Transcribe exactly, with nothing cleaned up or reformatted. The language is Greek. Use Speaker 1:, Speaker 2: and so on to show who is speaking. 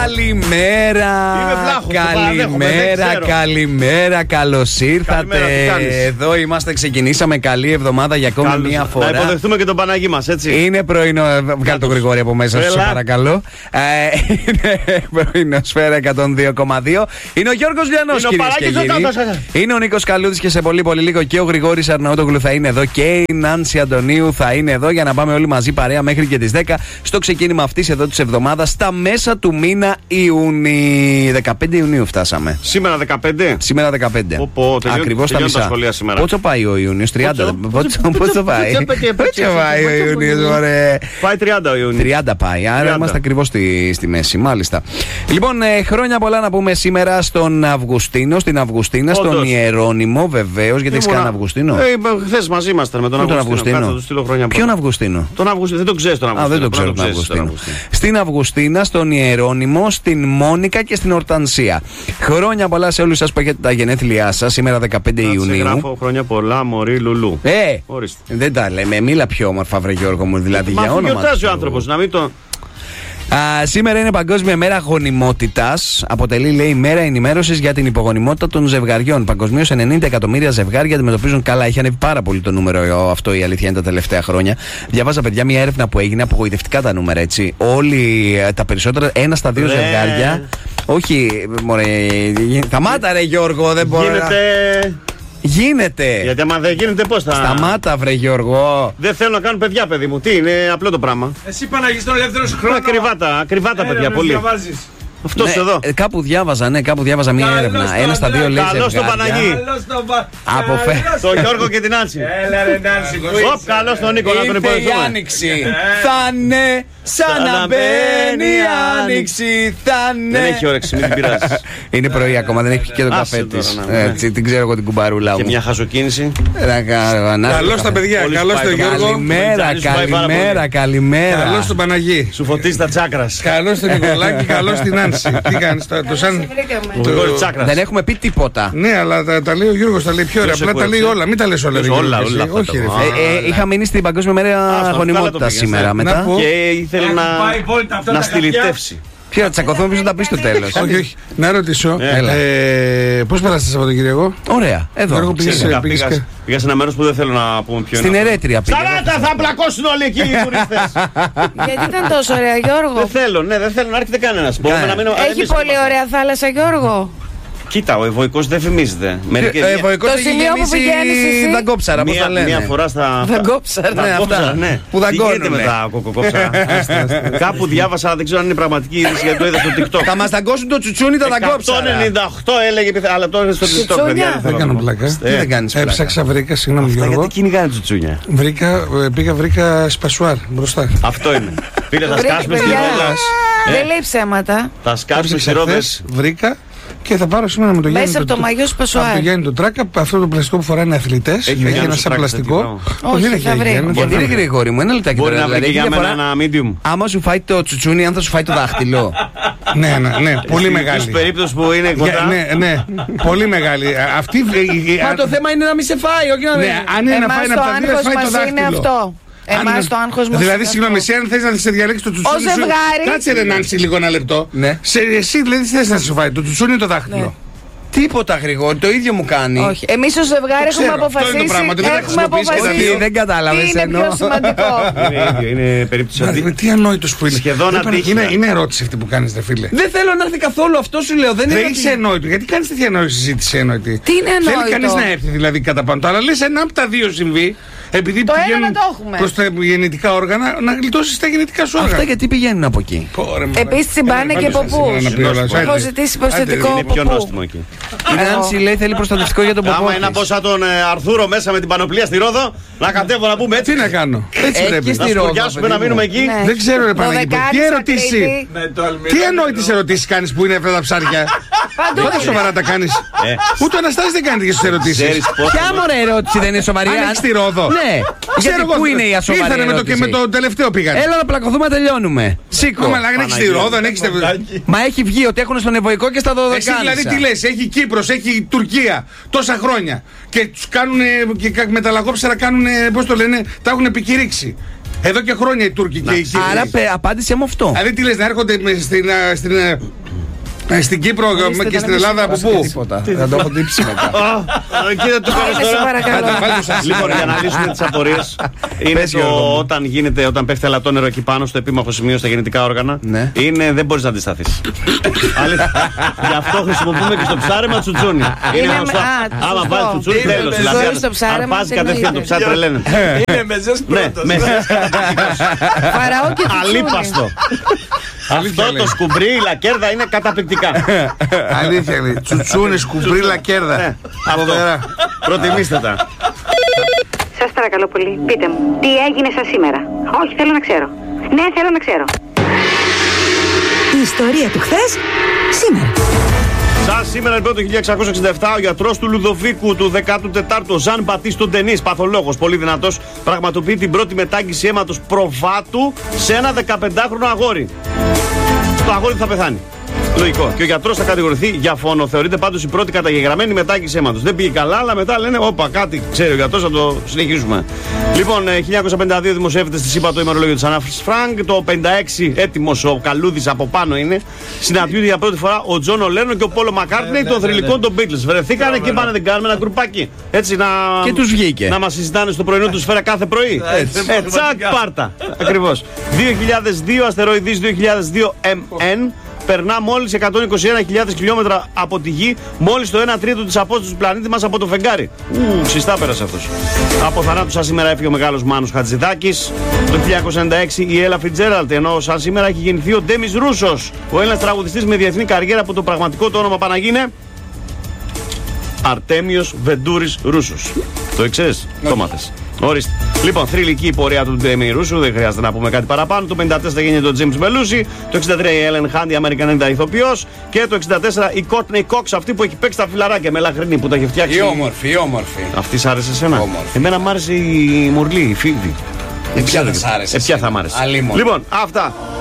Speaker 1: Καλημέρα. Καλημέρα, καλημέρα. Καλώς ήρθατε. Εδώ είμαστε, ξεκινήσαμε. Καλή εβδομάδα για ακόμη
Speaker 2: Καλώς.
Speaker 1: μία φορά.
Speaker 2: Να υποδεχτούμε και τον Παναγί μας, έτσι.
Speaker 1: Είναι πρωινό. Βγάλε τον Γρηγόρη από μέσα σου, παρακαλώ. Ε, είναι πρωινό Σφαίρα εκατόν δύο κόμμα δύο. Είναι ο Γιώργος Λιανός, κυρίες και κύριοι. Είναι ο Νίκος Καλούδης και σε πολύ πολύ λίγο και ο Γρηγόρης Αρναούτογλου θα είναι εδώ και η Νάνση Αντωνίου θα είναι εδώ για να πάμε όλοι μαζί παρέα μέχρι και τις δέκα στο ξεκίνημα αυτής εδώ της εβδομάδας στα μέσα του μήνα Ιουνίου. δεκαπέντε Ιουνίου φτάσαμε.
Speaker 2: Σήμερα δεκαπέντε.
Speaker 1: Σήμερα δεκαπέντε.
Speaker 2: Πω, πω, τελειώ,
Speaker 1: ακριβώς τα μισά. Πόσο πάει ο Ιούνιος, τριάντα. Πόσο πάει. Πόσο πάει ο Ιούνιος, ωραία.
Speaker 2: Πάει τριάντα ο Ιούνιος.
Speaker 1: τριάντα πάει, άρα είμαστε ακριβώς στη, στη μέση, μάλιστα. Λοιπόν, ε, χρόνια πολλά να πούμε σήμερα στον Αυγουστίνο, στην Αυγουστίνα,
Speaker 2: Όντως.
Speaker 1: στον Ιερώνυμο βεβαίως. Γιατί έχει κανένα Αυγουστίνο.
Speaker 2: Ε, χθες μαζί ήμασταν με τον
Speaker 1: Με τον
Speaker 2: Αυγουστίνο.
Speaker 1: Αυγουστίνο.
Speaker 2: Κάτσε, του στείλω χρόνια
Speaker 1: Ποιον
Speaker 2: πολλά.
Speaker 1: Αυγουστίνο.
Speaker 2: Τον Αυγουστίνο, δεν τον ξέρεις τον
Speaker 1: Α,
Speaker 2: Αυγουστίνο.
Speaker 1: δεν το ξέρω τον Αυγουστίνο. Στην Αυγουστίνα, στον Ιερώνυμο, στην Μόνικα και στην Ορτανσία. Χρόνια πολλά σε όλους σας που έχετε τα γενέθλιά σας, σήμερα δεκαπέντε Ιουνίου.
Speaker 2: Γράφω χρόνια πολλά, μωρή Λουλού.
Speaker 1: Ε,
Speaker 2: Ορίστε.
Speaker 1: δεν τα λέμε. Μίλα πιο όμορφα, βρε Γιώργο μου, δηλαδή
Speaker 2: Μα
Speaker 1: για
Speaker 2: αφού
Speaker 1: όνομα.
Speaker 2: γιορτάζει ο
Speaker 1: του.
Speaker 2: άνθρωπος, να μην τον.
Speaker 1: Α, σήμερα είναι Παγκόσμια Μέρα Γονιμότητας. Αποτελεί, λέει, μέρα ενημέρωσης για την υπογονιμότητα των ζευγαριών. Παγκοσμίως ενενήντα εκατομμύρια ζευγάρια αντιμετωπίζουν καλά. Έχει ανέβει πάρα πολύ το νούμερο αυτό, η αλήθεια είναι, τα τελευταία χρόνια. Διαβάζα, παιδιά, μια έρευνα που έγινε, απογοητευτικά τα νούμερα, έτσι. Όλοι ε, τα περισσότερα, ένα στα δύο
Speaker 2: Ρε.
Speaker 1: ζευγάρια. Όχι, μωρέ. Σταμάτα, ρε Γιώργο, δεν μπορώ.
Speaker 2: Γίνεται.
Speaker 1: Γίνεται.
Speaker 2: Γιατί άμα δεν γίνεται, πώς θα.
Speaker 1: Σταμάτα, βρε Γιώργο.
Speaker 2: Δεν θέλω να κάνουν παιδιά, παιδί μου. Τι είναι, απλό το πράγμα.
Speaker 3: Εσύ Παναγί στον ελεύθερο σου χρόνο.
Speaker 2: Ακριβά τα, ακριβά τα παιδιά, πολύ. Αυτός
Speaker 1: Ναι,
Speaker 2: εδώ.
Speaker 1: ε, κάπου διάβαζα, ναι, κάπου διάβαζα μια
Speaker 3: Καλώς
Speaker 1: έρευνα.
Speaker 3: το
Speaker 1: Ένα στα δύο, λέει,
Speaker 2: Καλώς το
Speaker 1: ζευγάρια.
Speaker 2: Παναγί.
Speaker 1: Αποφε-
Speaker 2: Το Γιώργο και την Άνση.
Speaker 3: Έλα ρε Νάνση, που
Speaker 2: Οπ,
Speaker 3: είσαι.
Speaker 2: καλώς τον Νίκο να τον
Speaker 1: Ήρθε η
Speaker 2: υποδεχθούμε.
Speaker 1: άνοιξη. Θα είναι σαν να μπαίνει η άνοιξη. Θα είναι.
Speaker 2: Δεν έχει όρεξη, μην την πειράζεις.
Speaker 1: Είναι πρωί ακόμα, δεν έχει πιει και τον
Speaker 2: Άσε
Speaker 1: καφέ
Speaker 2: τώρα,
Speaker 1: της.
Speaker 2: ναι.
Speaker 1: Έτσι, την ξέρω εγώ την κουμπαρούλα
Speaker 2: Και
Speaker 1: μου.
Speaker 2: μια χαζοκίνηση.
Speaker 3: Καλώς τα παιδιά,
Speaker 2: Πολύ
Speaker 3: καλώς
Speaker 2: σπάει
Speaker 3: τον
Speaker 2: το
Speaker 3: Γιώργο.
Speaker 1: Καλημέρα,
Speaker 2: Τζάνι σου πάει πάρα
Speaker 1: καλημέρα,
Speaker 2: πολύ.
Speaker 1: καλημέρα.
Speaker 3: Καλώς τον Παναγί.
Speaker 2: Σου φωτίζει τα τσάκρας.
Speaker 3: Καλώς τον Νικολάκη, καλώς την Άνση. Τι κάνεις, το το σαν.
Speaker 2: Ο Γρηγόρης τσάκρας.
Speaker 1: Δεν έχουμε πει τίποτα.
Speaker 3: Ναι, αλλά τα, τα λέει ο Γιώργος, τα λέει πιο ωραία.
Speaker 2: Ποιος
Speaker 3: Απλά τα
Speaker 2: ακούει,
Speaker 3: λέει
Speaker 2: έτσι?
Speaker 3: όλα. Μην τα λες όλα, ρε
Speaker 2: Όλα,
Speaker 3: Γιώργο,
Speaker 2: όλα
Speaker 3: εσύ.
Speaker 2: αυτά
Speaker 3: Όχι,
Speaker 2: τα
Speaker 3: ρε
Speaker 2: πω.
Speaker 3: φίλε.
Speaker 1: Ε, ε, είχα μείνει στην Παγκόσμια
Speaker 2: Α,
Speaker 1: Μέρα
Speaker 2: στο
Speaker 1: Γονιμότητας
Speaker 2: καλά το
Speaker 1: σήμερα.
Speaker 2: πήγες,
Speaker 1: Μετά.
Speaker 3: Να πω.
Speaker 2: Και ήθελε
Speaker 3: Έχουν
Speaker 2: να,
Speaker 3: πάει βόλτα αυτά
Speaker 2: να
Speaker 3: τα
Speaker 2: στυλιτεύσει.
Speaker 1: Ποιο, θα τσακωθούμε πίσω να τα πει στο τέλος.
Speaker 3: Όχι, όχι. Να ρωτήσω.
Speaker 1: Έλα.
Speaker 3: ε, Πώς περάσατε το Σαββατοκύριακο?
Speaker 1: Ωραία,
Speaker 3: Γιώργο,
Speaker 1: εδώ.
Speaker 3: πήγες-
Speaker 2: Πήγα,
Speaker 3: πήγες
Speaker 2: πήγα,
Speaker 3: και-
Speaker 2: πήγα σε ένα μέρος που δεν θέλω να πούμε ποιο
Speaker 1: Στην
Speaker 2: είναι.
Speaker 1: Ερέτρια πήγα.
Speaker 2: Σταμάτα, θα πλακώσουν όλοι εκεί οι τουρίστες.
Speaker 4: Γιατί ήταν τόσο ωραία, Γιώργο.
Speaker 2: Δεν θέλω, ναι, δεν θέλω να έρχεται κανένας. Μπορούμε
Speaker 1: Κάνε.
Speaker 2: να μείνουμε.
Speaker 4: Έχει
Speaker 2: εμείς
Speaker 4: πολύ
Speaker 2: είμαστε.
Speaker 4: ωραία θάλασσα, Γιώργο.
Speaker 2: Κοίτα, ο Ευωικός δεν φημίζεται. Μερικές-
Speaker 1: Ε, Βοϊκός
Speaker 4: Το
Speaker 1: έχει
Speaker 4: σημείο που
Speaker 1: γεμίσει
Speaker 4: πηγαίνεις εσύ.
Speaker 1: δαγκόψαρα, πώς τα
Speaker 2: Μία,
Speaker 1: λένε.
Speaker 2: μία φορά στα.
Speaker 4: Δαγκόψαρα.
Speaker 1: Ναι, αυτά.
Speaker 2: ναι.
Speaker 1: Που
Speaker 2: Τι γίνεται
Speaker 1: δαγκώνουνε.
Speaker 2: με τα κοκοκόψαρα. Κάπου διάβασα, δεν ξέρω αν είναι πραγματική είδηση γιατί το είδα στο TikTok.
Speaker 1: Θα μας δαγκώσουν το τσουτσούνι τα δαγκόψαρα.
Speaker 2: εκατόν ενενήντα οκτώ έλεγε πιθα- αλλά το είδα στο TikTok,
Speaker 4: Τσουτσούνια.
Speaker 2: παιδιά. Δεν
Speaker 3: Δεν
Speaker 2: θέλω
Speaker 3: κάνω
Speaker 2: να πω.
Speaker 3: πλάκα.
Speaker 1: Τι δεν κάνεις πλάκα.
Speaker 3: Έψαξα, βρήκα, συγγνώμη
Speaker 2: Αυτά
Speaker 3: Γιώργο.
Speaker 2: γιατί κυνηγάνε τσουτσούνια.
Speaker 3: Βρήκα, ε, πήγα, βρήκα σπασουάρ μπροστά.
Speaker 2: Αυτό είναι. Φίλε, θα
Speaker 4: Βρήκε,
Speaker 2: σκάσουμε στη
Speaker 4: παιδιά.
Speaker 2: ρόδα.
Speaker 4: Δεν λέει ψέματα.
Speaker 2: Θα σκάσουμε
Speaker 3: Έψαξα
Speaker 2: στη ρόδα.
Speaker 3: χθες, βρήκα και θα πάρω σήμερα με το Γιάννη.
Speaker 4: Μέσα από το μαγιό σου
Speaker 3: Από
Speaker 4: Πασουάρ.
Speaker 3: το Γιάννη τον Τράκα, αυτό το πλαστικό που φοράνε αθλητές.
Speaker 2: Έχει ο
Speaker 3: Έχει
Speaker 2: Γιάννης
Speaker 3: ένα
Speaker 2: ο
Speaker 3: σαν
Speaker 2: Τράκας
Speaker 3: πλαστικό.
Speaker 2: τέτοιο.
Speaker 4: Όχι,
Speaker 3: δεν
Speaker 4: θα
Speaker 3: έχει
Speaker 4: βρει.
Speaker 3: Γιάννη,
Speaker 1: Γιατί
Speaker 3: δεν
Speaker 1: ρε
Speaker 3: έχει.
Speaker 1: Γρηγόρη μου, ένα λεπτάκι
Speaker 2: Μπορεί
Speaker 1: τώρα.
Speaker 2: να βρει
Speaker 1: Δηλαδή,
Speaker 2: και
Speaker 1: έχει
Speaker 2: για μένα
Speaker 1: διαφορά.
Speaker 2: ένα medium.
Speaker 1: Άμα σου φάει το τσουτσούνι, αν θα σου φάει το δάχτυλο.
Speaker 3: Ναι, ναι, ναι, πολύ
Speaker 2: Στην
Speaker 3: μεγάλη.
Speaker 2: περίπτωση που είναι
Speaker 3: Για-
Speaker 2: κοντά.
Speaker 3: Ναι, ναι, πολύ μεγάλη. Αυτή. ε, ε,
Speaker 1: Μα
Speaker 3: α-
Speaker 1: το θέμα είναι να μην σε φάει, όχι να
Speaker 3: Ναι,
Speaker 1: μην.
Speaker 3: αν είναι να
Speaker 4: Εμάς
Speaker 3: φάει
Speaker 4: το
Speaker 3: ένα από τα δύο,
Speaker 4: άγχος
Speaker 3: φάει το
Speaker 4: μας είναι
Speaker 3: δάχτυλο.
Speaker 4: αυτό.
Speaker 3: Αν
Speaker 4: Εμάς
Speaker 3: είναι-
Speaker 4: το άγχος μας
Speaker 3: Δηλαδή,
Speaker 4: είναι
Speaker 3: συγγνώμη,
Speaker 4: αυτό.
Speaker 3: εσύ αν θες να σε διαλέξει το τσουτσούνι. σου-
Speaker 4: ζευγάρι.
Speaker 3: Κάτσε ρε Νάνση λίγο ένα λεπτό.
Speaker 1: Ναι.
Speaker 3: Σε, εσύ δηλαδή τι θες να σου φάει, το τσουτσούνι ή το δάχτυλο.
Speaker 4: Ναι.
Speaker 1: Τίποτα Γρηγόρη, το ίδιο μου κάνει.
Speaker 4: Όχι. Εμείς ως ζευγάρι
Speaker 3: ξέρω,
Speaker 4: έχουμε
Speaker 3: αυτό είναι το πράγμα,
Speaker 4: αποφασίσει.
Speaker 3: δεν θα
Speaker 4: Έχουμε
Speaker 3: χρησιμοποιήσεις και τα
Speaker 4: αποφασίσει.
Speaker 3: δύο.
Speaker 1: Δεν κατάλαβες,
Speaker 4: Τι είναι
Speaker 1: εννοώ.
Speaker 4: πιο σημαντικό.
Speaker 2: Είναι ίδιο, είναι περίπτωση
Speaker 3: Μα,
Speaker 2: αυτή.
Speaker 3: ρε, Τι ανόητος που είναι.
Speaker 2: Σχεδόν
Speaker 3: Δεν παρα-
Speaker 2: αντίχειρα.
Speaker 3: είναι, είναι ερώτηση αυτή που κάνεις, ρε φίλε.
Speaker 1: Δεν θέλω να έρθει καθόλου, αυτό σου λέω. Δεν
Speaker 3: Δεν
Speaker 1: είναι.
Speaker 3: είσαι ενόητο. Γιατί κάνεις τέτοια ενόητη συζήτηση ενόητη.
Speaker 4: Τι είναι
Speaker 3: Θέλει
Speaker 4: ενόητο?
Speaker 3: κανείς να έρθει δηλαδή κατά πάνω. Αλλά λες ένα από τα δύο συμβεί. Επειδή
Speaker 4: Το ένα
Speaker 3: πηγαίνουν
Speaker 4: να το έχουμε.
Speaker 3: προς τα γεννητικά όργανα, να γλιτώσεις τα γεννητικά σου
Speaker 1: Αυτά
Speaker 3: όργανα.
Speaker 1: γιατί πηγαίνουν από εκεί.
Speaker 4: Επίσης τσιμπάνε και ποπούς. Έχω ζητήσει προσθετικό
Speaker 2: Είναι πιο
Speaker 4: ποπού.
Speaker 2: νόστιμο εκεί.
Speaker 1: Η Νάνση λέει θέλει προστατευτικό για τον ποπό.
Speaker 2: Άμα είναι να πω
Speaker 1: της.
Speaker 2: σαν τον ε, Αρθούρο μέσα με την πανοπλία στη Ρόδο, να κατέβω να πούμε έτσι.
Speaker 3: Τι να κάνω. Έτσι
Speaker 1: Έχει
Speaker 3: πρέπει.
Speaker 1: στη
Speaker 2: Να
Speaker 1: Ρόδο,
Speaker 2: σκουριάσουμε
Speaker 1: παιδί
Speaker 2: να
Speaker 1: μου.
Speaker 2: μείνουμε εκεί.
Speaker 4: Ναι.
Speaker 3: Δεν ξέρω, ρε Παναγιώτη.
Speaker 4: Δωδεκάρισα,
Speaker 3: Τι ερωτήσει.
Speaker 4: Κρήτη.
Speaker 3: Τι εννοητές ερωτήσεις κάνεις που είναι αυτά τα ψάρια.
Speaker 4: Παντού
Speaker 3: Πότε
Speaker 4: είναι.
Speaker 3: σοβαρά τα κάνεις.
Speaker 2: Ε.
Speaker 3: Ούτε ο Αναστάσης δεν κάνει τέτοιες ερωτήσεις.
Speaker 2: Ξέρεις πώς.
Speaker 1: Ποια μωρέ ερώτηση δεν είναι σοβαρή.
Speaker 3: Αν
Speaker 1: αν-
Speaker 3: έχεις τη Ρόδο.
Speaker 1: Ναι.
Speaker 3: Ξέρω
Speaker 1: Γιατί
Speaker 3: εγώ,
Speaker 1: πού είναι η ασοβαρή
Speaker 3: ήρθανε με το και
Speaker 1: ερώτηση.
Speaker 3: με το τελευταίο πήγανε.
Speaker 1: Έλα να πλακωθούμε να τελειώνουμε. Σήκω.
Speaker 3: Μα αν έχεις τη Ρόδο, αν έχεις τη.
Speaker 1: Μα έχει βγει ότι έχουν στον Ευωικό και στα
Speaker 3: Εσύ
Speaker 1: Δωδεκάνησα.
Speaker 3: δηλαδή τι λες, έχει Κύπρος, έχει Τουρκία τόσα χρόνια και τους κάνουν και κα- με τα λαγόψερα κάνουν, πώς το λένε, τα έχουν επικηρύξει. Εδώ και χρόνια οι Τούρκοι και οι Κύπροι.
Speaker 1: Άρα απάντησε μου αυτό.
Speaker 3: Δηλαδή τι λες, να έρχονται στην. στην Στην Κύπρο και στην Ελλάδα από πού?
Speaker 1: Θα το έχω τύψει μετά.
Speaker 2: Κύριε το Λοιπόν, για να λύσουμε τις απορίες, είναι το όταν γίνεται, όταν πέφτει αλατόνερο εκεί πάνω στο επίμαχο σημείο στα γεννητικά όργανα, είναι δεν μπορείς να αντισταθείς. Γι' αυτό χρησιμοποιούμε και στο ψάρεμα τσουτσούνι. Είναι γνωστό. Άμα βάζεις τσουτσούνι, τέλος. Δηλαδή, αν πας κατευθείαν το ψάρι, τρελαίνεται.
Speaker 5: Είναι μεζές πρώτος.
Speaker 4: Φαραώ και τσουτσούνι.
Speaker 2: Αλίπαστο. Αυτό το σκουμπρί, η λακέρδα είναι καταπληκτικά.
Speaker 3: Αλήθεια είναι. Τσουτσούνι, σκουμπρί, λακέρδα.
Speaker 2: Αποδερά. Προτιμήστε τα.
Speaker 6: Σας παρακαλώ πολύ, πείτε μου, τι έγινε σας σήμερα? Όχι, θέλω να ξέρω. Ναι, θέλω να ξέρω.
Speaker 7: Η ιστορία του χθες, σήμερα.
Speaker 2: Σαν σήμερα λοιπόν το χίλια εξακόσια εξήντα επτά, ο γιατρός του Λουδοβίκου του δέκατου τετάρτου, Ζαν Μπατίστο Ντενής, παθολόγος, πολύ δυνατός, πραγματοποιεί την πρώτη μετάγγιση αίματος προβάτου σε ένα δεκαπεντάχρονο αγόρι. Το αγόρι θα πεθάνει. Λογικό. Και ο γιατρός θα κατηγορηθεί για φόνο. Θεωρείται πάντως η πρώτη καταγεγραμμένη μετάγγιση αίματος. Δεν πήγε καλά, αλλά μετά λένε: όπα, κάτι ξέρει ο γιατρός, θα το συνεχίσουμε. Λοιπόν, χίλια εννιακόσια πενήντα δύο δημοσιεύεται στη ΣΥΠΑ το ημερολόγιο της Ανά Φρανκ. Το πενήντα έξι έτοιμος ο καλούδης από πάνω είναι. Συναντιούνται για πρώτη φορά ο Τζον Λένον και ο Πόλο Μακκάρτνεϊ των θρυλικών των Beatles. Βρεθήκανε και είπανε: δεν κάνουμε ένα γκρουπάκι. Έτσι να.
Speaker 1: Και τους βγήκε.
Speaker 2: Να μας συζητάνε στο πρωινό του σφαίρα κάθε πρωί. Ε, τσακ, πάρτα. Ακριβώς. δύο χιλιάδες δύο αστεροειδής δύο χιλιάδες δύο εμ εν. Περνά μόλις εκατόν είκοσι ένα χιλιάδες χιλιόμετρα από τη Γη, μόλις το ένα τρίτο της απόστασης του πλανήτη μας από το φεγγάρι. Ου, συστά πέρασε αυτός. Από θανάτου σαν σήμερα έφυγε ο μεγάλος Μάνος Χατζηδάκης. Το χίλια εννιακόσια ενενήντα έξι η Έλα Φιτζέραλτ, ενώ σαν σήμερα έχει γεννηθεί ο Ντέμις Ρούσος, ο Έλληνας τραγουδιστής με διεθνή καριέρα που το πραγματικό του όνομα Παναγίνε Αρτέμιος Βεντούρης Ρούσος. Το εξές, το μάθες. Ορίστε. Λοιπόν, θρυλική η πορεία του Ντέμι Ρούσου, δεν χρειάζεται να πούμε κάτι παραπάνω. Το πενήντα τέσσερα γίνεται ο Τζέιμς Μπελούσι, το εξήντα τρία η Έλεν Χάντ, η Αμερικανίδα ηθοποιός, και το εξήντα τέσσερα η Κόρτνεϊ Κόξ, αυτή που έχει παίξει τα φιλαράκια με λαχρινή που τα έχει φτιάξει.
Speaker 3: Η όμορφη, η όμορφη.
Speaker 2: Αυτή σ' άρεσε εσένα?
Speaker 3: Όμορφη.
Speaker 2: Εμένα μ' άρεσε η Μουρλή, η Φίβη.
Speaker 3: Ποια θα σ' άρεσε?
Speaker 2: Ποια θα μ' άρεσε? Λοιπόν, αυτά.